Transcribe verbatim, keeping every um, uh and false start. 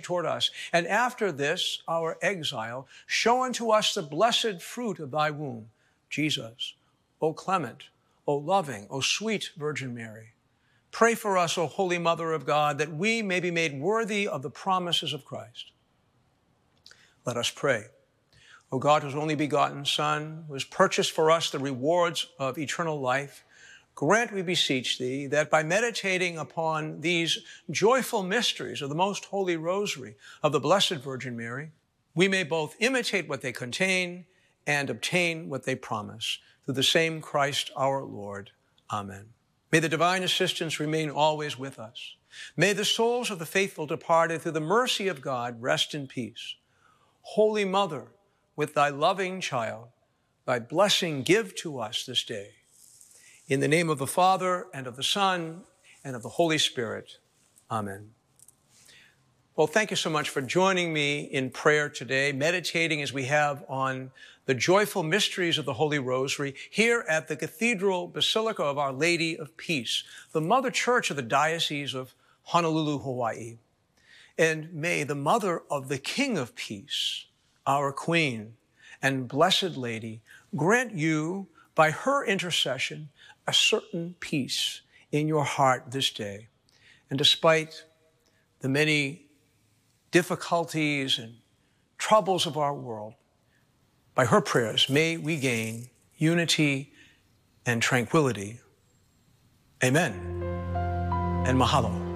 toward us. And after this, our exile, show unto us the blessed fruit of thy womb, Jesus. O clement, O loving, O sweet Virgin Mary, pray for us, O Holy Mother of God, that we may be made worthy of the promises of Christ. Let us pray. O God, whose only begotten Son, who has purchased for us the rewards of eternal life, grant, we beseech thee, that by meditating upon these joyful mysteries of the most holy rosary of the Blessed Virgin Mary, we may both imitate what they contain and obtain what they promise. Through the same Christ our Lord. Amen. May the divine assistance remain always with us. May the souls of the faithful departed through the mercy of God rest in peace. Holy Mother, with thy loving child, thy blessing give to us this day. In the name of the Father, and of the Son, and of the Holy Spirit. Amen. Well, thank you so much for joining me in prayer today, meditating as we have on the joyful mysteries of the Holy Rosary here at the Cathedral Basilica of Our Lady of Peace, the Mother Church of the Diocese of Honolulu, Hawaii. And may the Mother of the King of Peace, our Queen and Blessed Lady, grant you, by her intercession, a certain peace in your heart this day. And despite the many difficulties and troubles of our world, by her prayers, may we gain unity and tranquility. Amen. And mahalo.